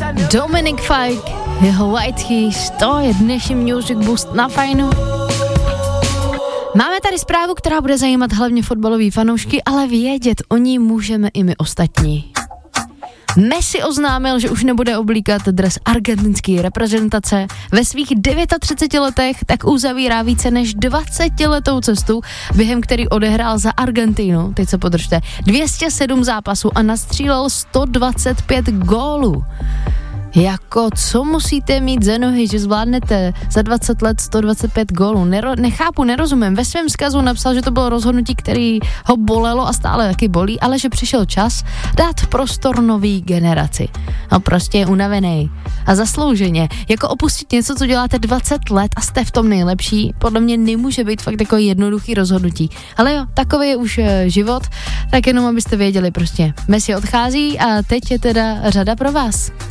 Dominic Fike, jeho White Keys, to je dnešní Music Boost na Fajnu. Máme tady zprávu, která bude zajímat hlavně fotbalový fanoušky, ale vědět o ní můžeme i my ostatní. Messi oznámil, že už nebude oblíkat dres argentinské reprezentace. Ve svých 39 letech tak uzavírá více než 20letou cestu, během který odehrál za Argentinu, teď se podržte, 207 zápasů a nastřílel 125 gólů. Jako, co musíte mít za nohy, že zvládnete za 20 let 125 gólů? Nechápu, nerozumím. Ve svém vzkazu napsal, že to bylo rozhodnutí, který ho bolelo a stále taky bolí, ale že přišel čas dát prostor nový generaci. No prostě je unavený. A zaslouženě. Jako opustit něco, co děláte 20 let a jste v tom nejlepší, podle mě nemůže být fakt jako jednoduchý rozhodnutí. Ale jo, takový je už život, tak jenom abyste věděli prostě. Messi odchází a teď je teda řada pro vás.